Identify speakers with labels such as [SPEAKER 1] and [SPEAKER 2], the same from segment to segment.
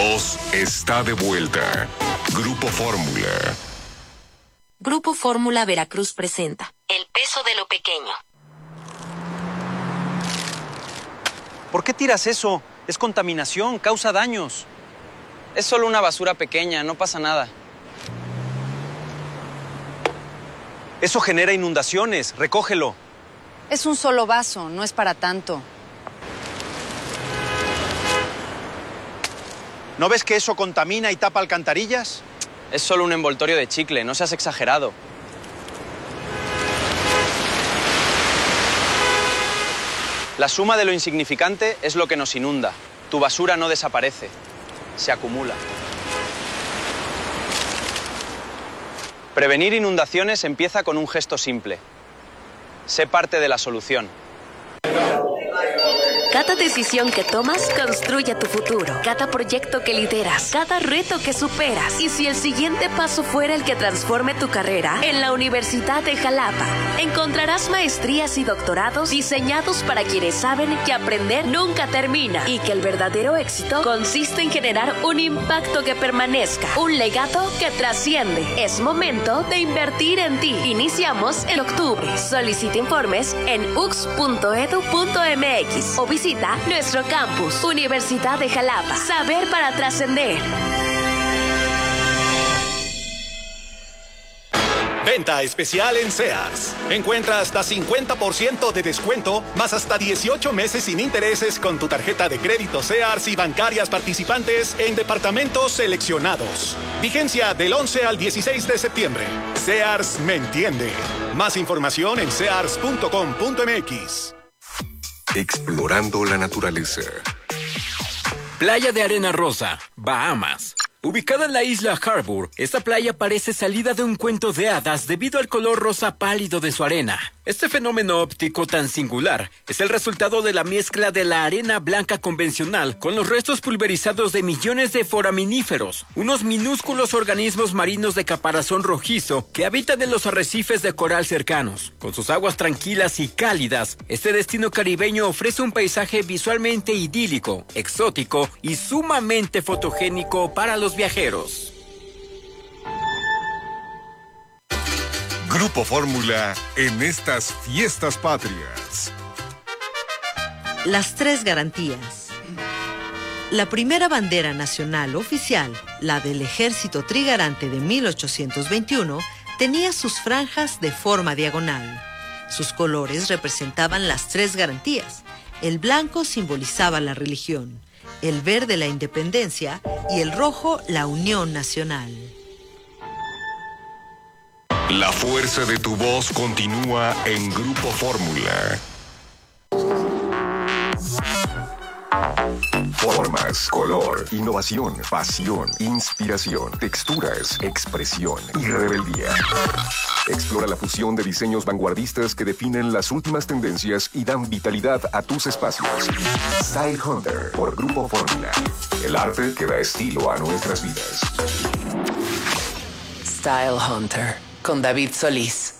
[SPEAKER 1] Oz está de vuelta. Grupo Fórmula.
[SPEAKER 2] Grupo Fórmula Veracruz presenta El peso de lo pequeño.
[SPEAKER 3] ¿Por qué tiras eso? Es contaminación, causa daños.
[SPEAKER 4] Es solo una basura pequeña, no pasa nada.
[SPEAKER 3] Eso genera inundaciones, recógelo.
[SPEAKER 5] Es un solo vaso, no es para tanto.
[SPEAKER 3] ¿No ves que eso contamina y tapa alcantarillas?
[SPEAKER 4] Es solo un envoltorio de chicle, no seas exagerado. La suma de lo insignificante es lo que nos inunda. Tu basura no desaparece, se acumula. Prevenir inundaciones empieza con un gesto simple. Sé parte de la solución.
[SPEAKER 2] Cada decisión que tomas construye tu futuro. Cada proyecto que lideras, cada reto que superas. Y si el siguiente paso fuera el que transforme tu carrera, en la Universidad de Jalapa encontrarás maestrías y doctorados diseñados para quienes saben que aprender nunca termina y que el verdadero éxito consiste en generar un impacto que permanezca, un legado que trasciende. Es momento de invertir en ti. Iniciamos en octubre. Solicita informes en ux.edu.mx o visita nuestro campus, Universidad de Jalapa. Saber para trascender.
[SPEAKER 6] Venta especial en Sears. Encuentra hasta 50% de descuento, más hasta 18 meses sin intereses con tu tarjeta de crédito Sears y bancarias participantes en departamentos seleccionados. Vigencia del 11 al 16 de septiembre. Sears me entiende. Más información en sears.com.mx.
[SPEAKER 1] Explorando la naturaleza.
[SPEAKER 7] Playa de Arena Rosa, Bahamas. Ubicada en la isla Harbour, esta playa parece salida de un cuento de hadas debido al color rosa pálido de su arena. Este fenómeno óptico tan singular es el resultado de la mezcla de la arena blanca convencional con los restos pulverizados de millones de foraminíferos, unos minúsculos organismos marinos de caparazón rojizo que habitan en los arrecifes de coral cercanos. Con sus aguas tranquilas y cálidas, este destino caribeño ofrece un paisaje visualmente idílico, exótico y sumamente fotogénico para los viajeros.
[SPEAKER 1] Grupo Fórmula en estas fiestas patrias.
[SPEAKER 8] Las tres garantías. La primera bandera nacional oficial, la del Ejército Trigarante de 1821, tenía sus franjas de forma diagonal. Sus colores representaban las tres garantías. El blanco simbolizaba la religión, el verde la independencia y el rojo la unión nacional.
[SPEAKER 1] La fuerza de tu voz continúa en Grupo Fórmula. Formas, color, innovación, pasión, inspiración, texturas, expresión y rebeldía. Explora la fusión de diseños vanguardistas que definen las últimas tendencias y dan vitalidad a tus espacios. Style Hunter por Grupo Fórmula. El arte que da estilo a nuestras vidas.
[SPEAKER 9] Style Hunter con David Solís.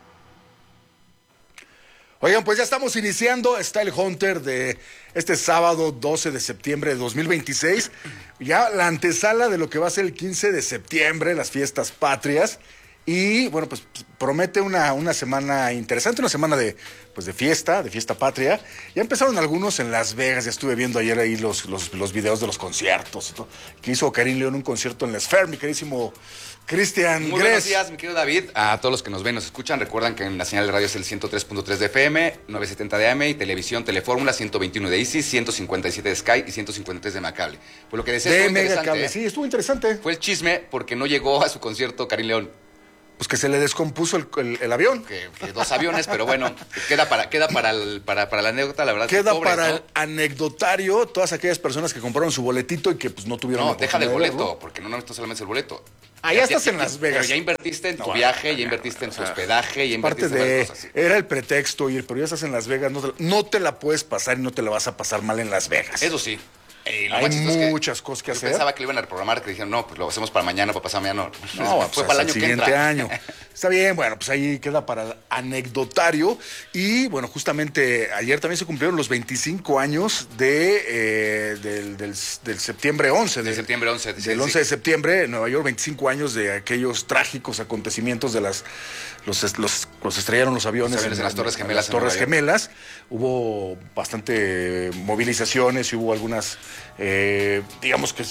[SPEAKER 10] Oigan, pues ya estamos iniciando Style Hunter de este sábado 12 de septiembre de 2026. Ya la antesala de lo que va a ser el 15 de septiembre, las fiestas patrias. Y bueno, pues promete una semana interesante, una semana de fiesta patria. Ya empezaron algunos en Las Vegas, ya estuve viendo ayer ahí los videos de los conciertos y todo. Que hizo Karim León un concierto en la Sphere, mi queridísimo Cristian
[SPEAKER 11] Muy
[SPEAKER 10] Gress.
[SPEAKER 11] buenos días, mi querido David. A todos los que nos ven, nos escuchan, recuerdan que en la señal de radio es el 103.3 de FM, 970 de AM y televisión Telefórmula, 121 de Easy, 157 de Sky y 153 de Macable. Pues lo que decía
[SPEAKER 10] De
[SPEAKER 11] estuvo interesante,
[SPEAKER 10] Megacable, sí, estuvo interesante.
[SPEAKER 11] Fue el chisme porque no llegó a su concierto Karim León.
[SPEAKER 10] Pues que se le descompuso el avión.
[SPEAKER 11] Que dos aviones, pero bueno, queda para la anécdota, la verdad.
[SPEAKER 10] Queda
[SPEAKER 11] pobres,
[SPEAKER 10] para
[SPEAKER 11] ¿no?
[SPEAKER 10] el anecdotario todas aquellas personas que compraron su boletito y que pues no tuvieron
[SPEAKER 11] No, deja el
[SPEAKER 10] oportunidad de
[SPEAKER 11] boleto,
[SPEAKER 10] verlo.
[SPEAKER 11] porque no solamente es el boleto.
[SPEAKER 10] Ya estás en Las Vegas.
[SPEAKER 11] Pero ya invertiste en tu
[SPEAKER 10] No,
[SPEAKER 11] viaje, ya invertiste en tu hospedaje, ya
[SPEAKER 10] Parte
[SPEAKER 11] invertiste en
[SPEAKER 10] de...
[SPEAKER 11] varias cosas.
[SPEAKER 10] Era el pretexto ir, pero ya estás en Las Vegas, no te la puedes pasar y no te la vas a pasar mal en Las Vegas.
[SPEAKER 11] Eso sí. Lo
[SPEAKER 10] Hay
[SPEAKER 11] más chistoso es
[SPEAKER 10] muchas cosas que
[SPEAKER 11] yo
[SPEAKER 10] hacer.
[SPEAKER 11] pensaba que lo iban a reprogramar, que dijeron, no, pues lo hacemos para mañana, para pasar mañana.
[SPEAKER 10] No,
[SPEAKER 11] fue
[SPEAKER 10] pues
[SPEAKER 11] para el
[SPEAKER 10] hasta
[SPEAKER 11] año
[SPEAKER 10] el
[SPEAKER 11] que
[SPEAKER 10] siguiente
[SPEAKER 11] entra.
[SPEAKER 10] año. Está bien, bueno, pues ahí queda para el anecdotario. Y bueno, justamente ayer también se cumplieron los 25 años del septiembre 11.
[SPEAKER 11] Del septiembre 11.
[SPEAKER 10] Del 11 de septiembre, en Nueva York, 25 años de aquellos trágicos acontecimientos de los estrellaron los aviones
[SPEAKER 11] en las Torres Gemelas.
[SPEAKER 10] Las Torres Gemelas. Hubo bastante movilizaciones y hubo algunas, digamos que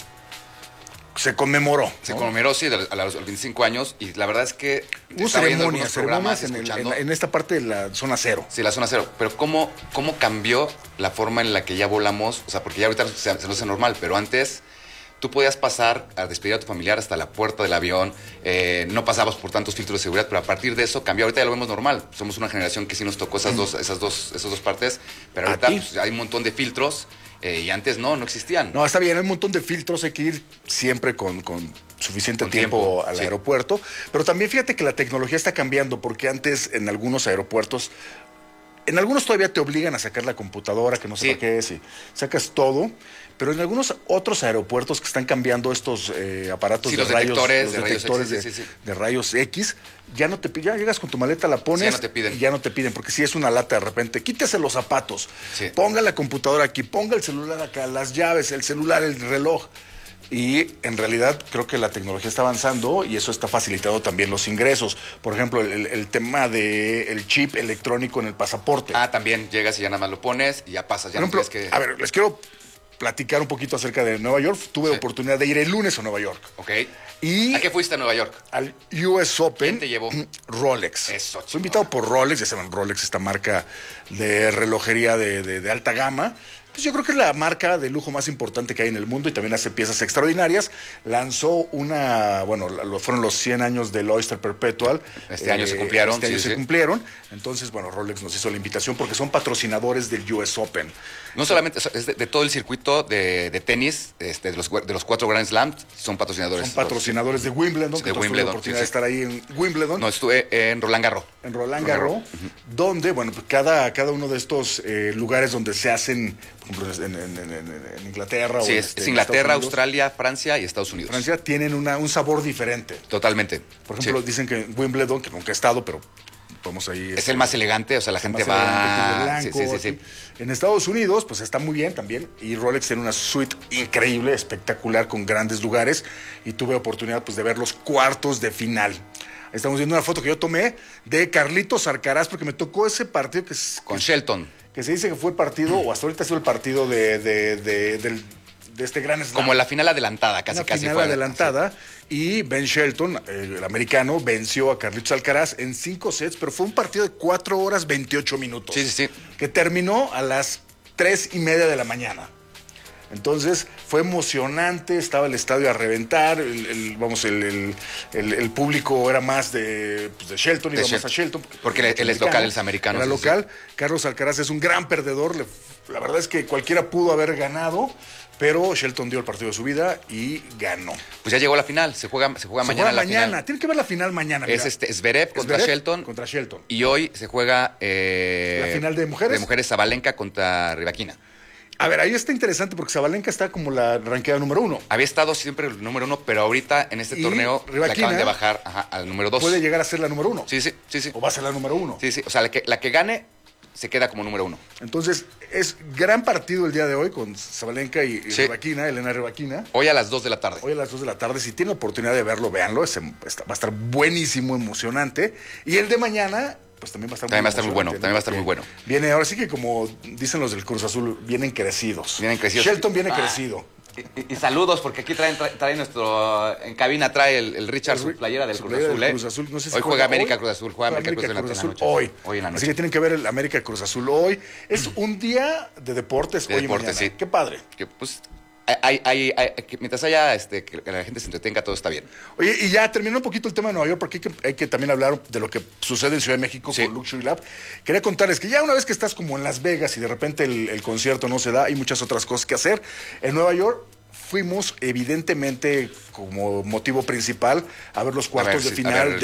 [SPEAKER 10] se conmemoró.
[SPEAKER 11] Se conmemoró, sí, a los 25 años. Y la verdad es que
[SPEAKER 10] hubo ceremonias en esta parte de la zona cero.
[SPEAKER 11] Sí, la zona cero. Pero ¿cómo cambió la forma en la que ya volamos? O sea, porque ya ahorita se nos hace normal, pero antes tú podías pasar a despedir a tu familiar hasta la puerta del avión, no pasabas por tantos filtros de seguridad, pero a partir de eso cambió. Ahorita ya lo vemos normal. Somos una generación que sí nos tocó esas dos partes, pero ahorita pues, hay un montón de filtros. Y antes no existían.
[SPEAKER 10] No, está bien, hay un montón de filtros, hay que ir siempre con suficiente tiempo al aeropuerto. Pero también fíjate que la tecnología está cambiando, porque antes en algunos aeropuertos, en algunos todavía te obligan a sacar la computadora, que no sé para qué es, y sacas todo. Pero en algunos otros aeropuertos que están cambiando estos aparatos de rayos, de rayos X, ya llegas con tu maleta, la pones, y ya no te piden, porque si es una lata de repente, quítese los zapatos, ponga la computadora aquí, ponga el celular acá, las llaves, el celular, el reloj. Y en realidad creo que la tecnología está avanzando y eso está facilitando también los ingresos. Por ejemplo, el tema del chip electrónico en el pasaporte.
[SPEAKER 11] También llegas y ya nada más lo pones y ya pasas. Ya
[SPEAKER 10] Por ejemplo, a ver, les quiero platicar un poquito acerca de Nueva York. Tuve oportunidad de ir el lunes a Nueva York.
[SPEAKER 11] Ok. ¿A qué fuiste a Nueva York?
[SPEAKER 10] Al US Open.
[SPEAKER 11] ¿Quién te llevó?
[SPEAKER 10] Rolex.
[SPEAKER 11] Eso,
[SPEAKER 10] fui invitado por Rolex, ya saben, Rolex, esta marca de relojería de alta gama. Pues yo creo que es la marca de lujo más importante que hay en el mundo y también hace piezas extraordinarias. Lanzó fueron los 100 años del Oyster Perpetual.
[SPEAKER 11] Este año se cumplieron.
[SPEAKER 10] Se cumplieron. Entonces, bueno, Rolex nos hizo la invitación porque son patrocinadores del US Open.
[SPEAKER 11] No solamente, es de todo el circuito de tenis, de los 4 Grand Slams, son patrocinadores.
[SPEAKER 10] Son patrocinadores de Wimbledon, que tuve la oportunidad de estar ahí en Wimbledon.
[SPEAKER 11] No, estuve en Roland Garros.
[SPEAKER 10] En Roland Garros, donde, bueno, cada uno de estos lugares donde se hacen, por ejemplo, en Inglaterra.
[SPEAKER 11] Sí, es Inglaterra, Australia, Francia y Estados Unidos.
[SPEAKER 10] Francia tienen un sabor diferente.
[SPEAKER 11] Totalmente.
[SPEAKER 10] Por ejemplo, dicen que en Wimbledon, que nunca he estado, pero vamos ahí.
[SPEAKER 11] Es el más elegante, o sea, la gente va.
[SPEAKER 10] Blanco, sí. En Estados Unidos, pues está muy bien también. Y Rolex tiene una suite increíble, espectacular, con grandes lugares. Y tuve oportunidad, pues, de ver los cuartos de final. Estamos viendo una foto que yo tomé de Carlitos Alcaraz, porque me tocó ese partido
[SPEAKER 11] con Shelton.
[SPEAKER 10] Que se dice que fue el partido, o hasta ahorita ha sido el partido de este gran slam.
[SPEAKER 11] Como la final adelantada, casi
[SPEAKER 10] final
[SPEAKER 11] fue.
[SPEAKER 10] adelantada. Sí. Y Ben Shelton, el americano, venció a Carlitos Alcaraz en 5 sets, pero fue un partido de 4 horas 28 minutos.
[SPEAKER 11] Sí.
[SPEAKER 10] Que terminó a las 3:30 de la mañana. Entonces fue emocionante, estaba el estadio a reventar, el público era más de Shelton, iba más a Shelton.
[SPEAKER 11] Porque él es local, él es americano.
[SPEAKER 10] Era local. Carlos Alcaraz es un gran perdedor, la verdad es que cualquiera pudo haber ganado, pero Shelton dio el partido de su vida y ganó.
[SPEAKER 11] Pues ya llegó la final, se juega mañana la final.
[SPEAKER 10] Tiene que ver la final mañana.
[SPEAKER 11] Es Zverev contra Shelton. Y hoy se juega
[SPEAKER 10] la final de mujeres.
[SPEAKER 11] De mujeres, Sabalenka contra Rybakina.
[SPEAKER 10] A ver, ahí está interesante porque Sabalenka está como la ranqueada número 1.
[SPEAKER 11] Había estado siempre el número 1, pero ahorita en este torneo le acaban de bajar al número 2.
[SPEAKER 10] Puede llegar a ser la número 1.
[SPEAKER 11] Sí.
[SPEAKER 10] O va a ser la número 1.
[SPEAKER 11] Sí. O sea, la que gane se queda como número 1.
[SPEAKER 10] Entonces, es gran partido el día de hoy con Sabalenka y Rybakina, Elena Rybakina.
[SPEAKER 11] Hoy a las 2 de la tarde.
[SPEAKER 10] Hoy a las 2 de la tarde. Si tienen oportunidad de verlo, véanlo. Va a estar buenísimo, emocionante. Y el de mañana, pues también va a estar
[SPEAKER 11] muy bueno. También va a estar muy bueno.
[SPEAKER 10] Viene, ahora sí que como dicen los del Cruz Azul, vienen crecidos.
[SPEAKER 11] Shelton
[SPEAKER 10] viene crecido.
[SPEAKER 11] Y saludos, porque aquí trae nuestro... En cabina trae el Richard su playera del Cruz Azul.
[SPEAKER 10] No sé si
[SPEAKER 11] hoy juega América Cruz Azul. Juega América Cruz Azul
[SPEAKER 10] hoy.
[SPEAKER 11] Hoy en la noche.
[SPEAKER 10] Así que tienen que ver el América Cruz Azul hoy. Es un día de deportes hoy y mañana. Sí. Qué padre.
[SPEAKER 11] Que pues... mientras haya que la gente se entretenga, todo está bien.
[SPEAKER 10] Oye, y ya terminó un poquito el tema de Nueva York, porque hay que también hablar de lo que sucede en Ciudad de México con Luxury Lab. Quería contarles que ya una vez que estás como en Las Vegas y de repente el concierto no se da, hay muchas otras cosas que hacer. En Nueva York fuimos evidentemente como motivo principal a ver los cuartos de final